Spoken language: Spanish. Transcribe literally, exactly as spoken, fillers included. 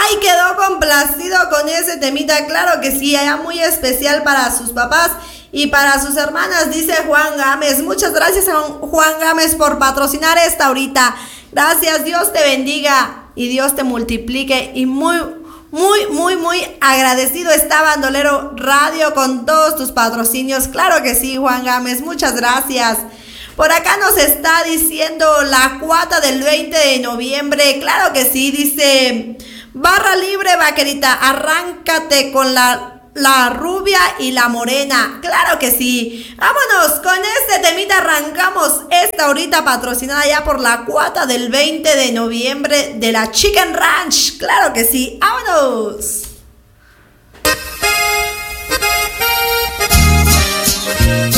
Ay, quedó complacido con ese temita, claro que sí, era muy especial para sus papás y para sus hermanas, dice Juan Gámez. Muchas gracias a Juan Gámez por patrocinar esta ahorita. Gracias, Dios te bendiga y Dios te multiplique. Y muy, muy, muy, muy agradecido está Bandolero Radio con todos tus patrocinios. Claro que sí, Juan Gámez, muchas gracias. Por acá nos está diciendo la cuata del veinte de noviembre. Claro que sí, dice: barra libre, vaquerita, arráncate con la... la rubia y la morena. Claro que sí. Vámonos, con este temita arrancamos esta ahorita patrocinada ya por la cuata del veinte de noviembre de la Chicken Ranch. Claro que sí. Vámonos.